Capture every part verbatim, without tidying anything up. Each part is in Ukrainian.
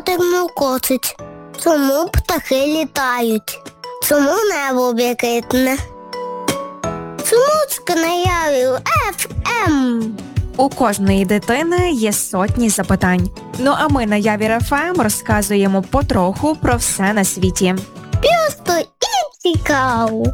котик муркочить? Чому птахи літають? Чому небо блакитне? Чому на яві еф ем? У кожної дитини є сотні запитань. Ну а ми на Явір еф ем розказуємо потроху про все на світі. Просто і цікаво.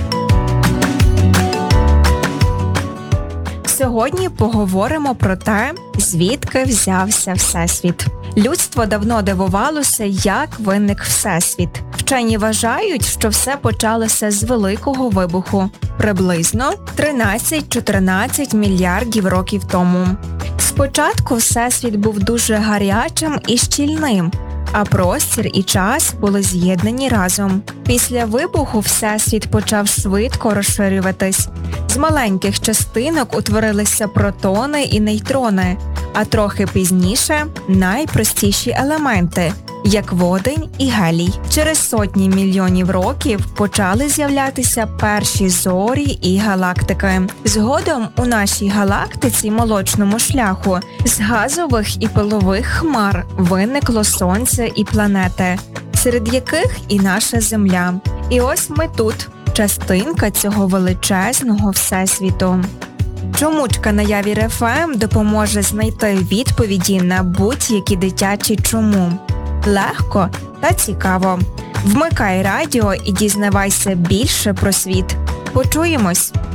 Сьогодні поговоримо про те, звідки взявся Всесвіт. Людство давно дивувалося, як виник Всесвіт. Вчені вважають, що все почалося з Великого вибуху, приблизно тринадцять-чотирнадцять мільярдів років тому. Спочатку Всесвіт був дуже гарячим і щільним, а простір і час були з'єднані разом. Після вибуху Всесвіт почав швидко розширюватись. З маленьких частинок утворилися протони і нейтрони, а трохи пізніше – найпростіші елементи, як водень і гелій. Через сотні мільйонів років почали з'являтися перші зорі і галактики. Згодом у нашій галактиці Молочному шляху з газових і пилових хмар виникло Сонце і планети, серед яких і наша Земля. І ось ми тут, частинка цього величезного Всесвіту. Чомучка на Явір еф ем допоможе знайти відповіді на будь-які дитячі чому. Легко та цікаво. Вмикай радіо і дізнавайся більше про світ. Почуємось!